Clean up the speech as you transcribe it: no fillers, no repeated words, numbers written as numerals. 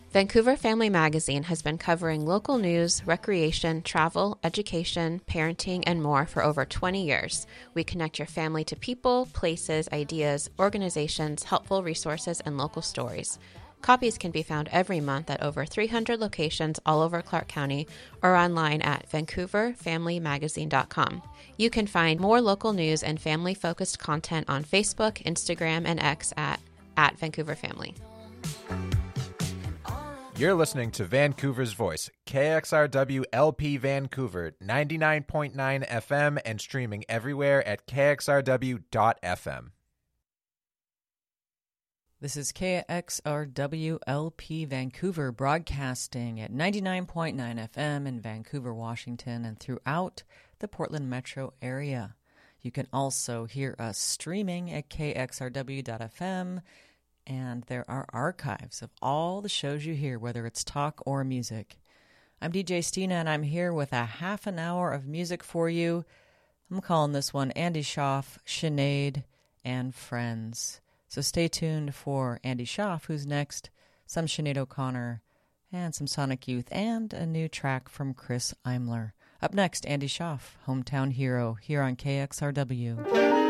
Vancouver Family Magazine has been covering local news, recreation, travel, education, parenting, and more for over 20 years. We connect your family to people, places, ideas, organizations, helpful resources, and local stories. Copies can be found every month at over 300 locations all over Clark County or online at vancouverfamilymagazine.com. You can find more local news and family-focused content on Facebook, Instagram, and X at Vancouver Family. You're listening to Vancouver's Voice, KXRW LP Vancouver, 99.9 FM and streaming everywhere at kxrw.fm. This is KXRW LP Vancouver, broadcasting at 99.9 FM in Vancouver, Washington, and throughout the Portland metro area. You can also hear us streaming at kxrw.fm. And there are archives of all the shows you hear, whether it's talk or music. I'm DJ Stina, and I'm here with a half an hour of music for you. I'm calling this one Andy Schaaf, Sinead, and Friends. So stay tuned for Andy Schaaf, who's next, some Sinead O'Connor, and some Sonic Youth, and a new track from Chris Imler. Up next, Andy Schaaf, Hometown Hero, here on KXRW.